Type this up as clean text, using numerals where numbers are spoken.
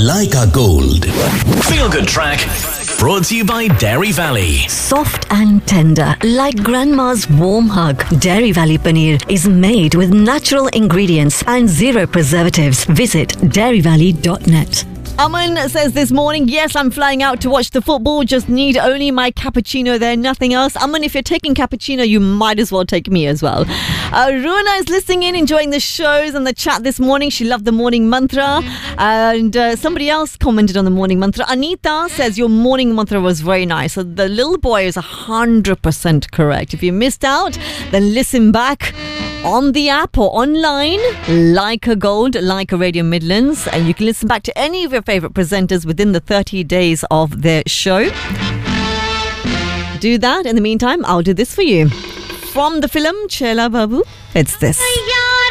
Leica Gold. Feel Good Track. Brought to you by Dairy Valley. Soft and tender, like grandma's warm hug. Dairy Valley Paneer is made with natural ingredients and zero preservatives. Visit dairyvalley.net. Aman says this morning, yes, I'm flying out to watch the football. Just need only my cappuccino there, nothing else. Aman, if you're taking cappuccino, you might as well take me as well. Ruana is listening in, enjoying the shows and the chat this morning. She loved the morning mantra. And somebody else commented on the morning mantra. Anita says your morning mantra was very nice. So the little boy is 100% correct. If you missed out, then listen back on the app or online, Leica Gold, Leica Radio Midlands, and you can listen back to any of your favourite presenters within the 30 days of their show. Do that. In the meantime, I'll do this for you. From the film Chela Babu, it's this.